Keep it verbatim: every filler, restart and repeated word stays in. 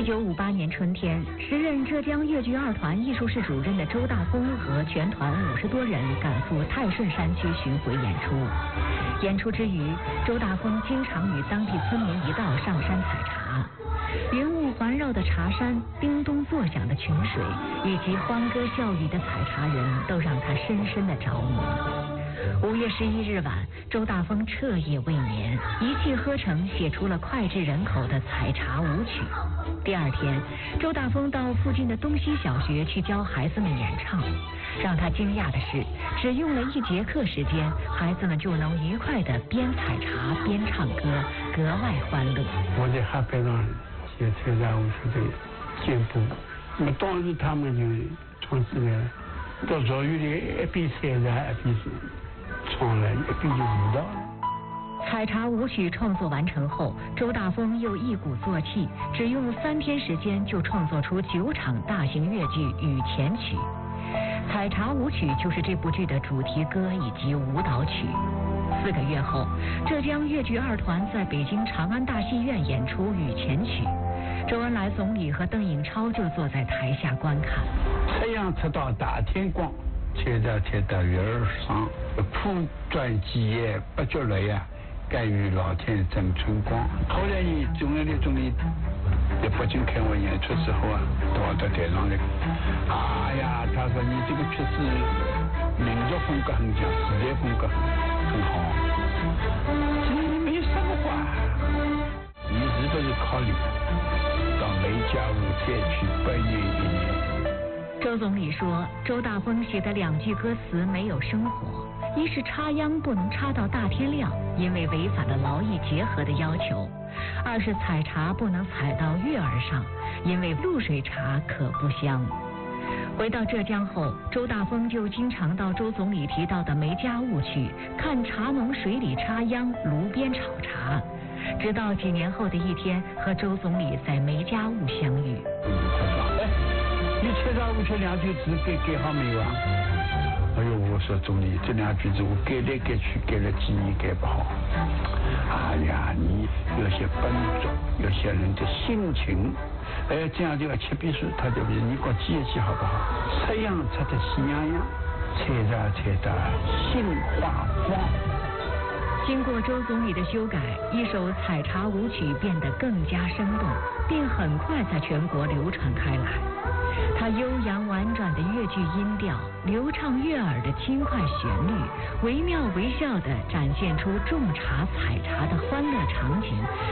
一九五八年春天，时任浙江粤剧二团艺术室主任的周大风和全团五十多人赶赴泰顺山区巡回演出。演出之余，周大风经常与当地村民一道上山采茶。云雾环绕的茶山，叮咚作响的泉水，以及欢歌笑语的采茶人，都让他深深的着迷。五月十一日晚，周大风彻夜未眠，一气呵成写出了脍炙人口的采茶舞曲。第二天，周大风到附近的东西小学去教孩子们演唱。让他惊讶的是，只用了一节课时间，孩子们就能愉快地边采茶边唱歌，格外欢乐。 我在海边上写采茶舞曲的进步，那么当时他们就创始了，到赵玉的一边采茶一边唱了，一边就舞蹈了。 采茶舞曲创作完成后，周大风又一鼓作气，只用三天时间就创作出九场大型越剧《雨前曲》。采茶舞曲就是这部剧的主题歌以及舞蹈曲。四个月后，浙江粤剧二团在北京长安大戏院演出《雨前曲》，周恩来总理和邓颖超就坐在台下观看。 太阳出到大天光，采茶采到月儿上，苦转几夜不觉累呀。甘于老天赠春光。后来呢，周恩来总理在北京开完演出之后啊，到到台上来，哎呀，他说你这个曲子民族风格很强，时代风格很好，你没什么话，你是不是考虑到梅家坞再去百年一年？ 周总理说，周大风写的两句歌词没有生活。一是插秧不能插到大天亮，因为违反了劳逸结合的要求；二是采茶不能采到月儿上，因为露水茶可不香。回到浙江后，周大风就经常到周总理提到的梅家坞去看茶农水里插秧，炉边炒茶。直到几年后的一天，和周总理在梅家坞相遇。 哎，你采茶舞曲两句字改改好没有啊？哎呦，我说总理，这两句子我改来改去，改了几年改不好。哎呀，你有些笨拙，有些人的心情，哎，这样就要切笔书，他就比你搞记一记好不好？采秧采得喜洋洋，采茶采得心花放。 经过周总理的修改，一首采茶舞曲变得更加生动，并很快在全国流传开来。它悠扬婉转的越剧音调，流畅悦耳的轻快旋律，惟妙惟肖地展现出种茶采茶的欢乐场景，